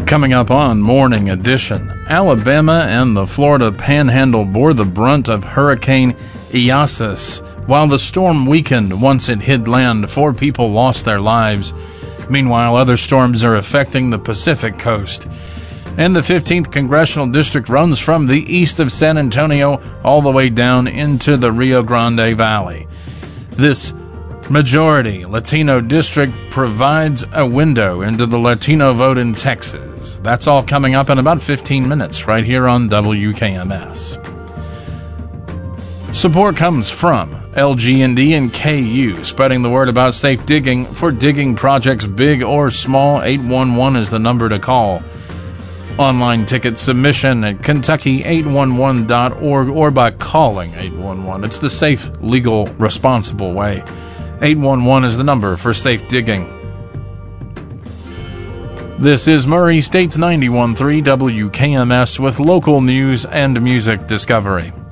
Coming up on Morning Edition, Alabama and the Florida Panhandle bore the brunt of Hurricane Isaias. While the storm weakened once it hit land, 4 people lost their lives. Meanwhile, other storms are affecting the Pacific coast. And the 15th Congressional District runs from the east of San Antonio all the way down into the Rio Grande Valley. This majority Latino district provides a window into the Latino vote in Texas. That's all coming up in about 15 minutes right here on WKMS. Support comes from LG&D and KU, spreading the word about safe digging. For digging projects big or small, 811 is the number to call. Online ticket submission at Kentucky811.org or by calling 811. It's the safe, legal, responsible way. 811 is the number for safe digging. This is Murray State's 91.3 WKMS with local news and music discovery.